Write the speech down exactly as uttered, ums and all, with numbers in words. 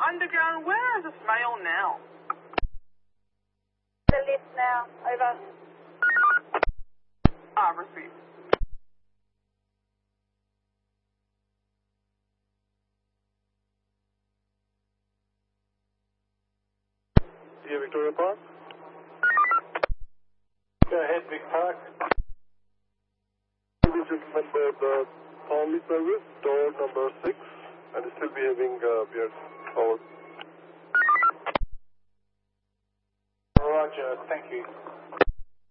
Underground, where is this mail now? The lift now. Over. Ah, received. Dear Victoria Park. Go ahead, Vic Park. This is member the only service, door number six, and still behaving uh, weird. Over. Roger, thank you.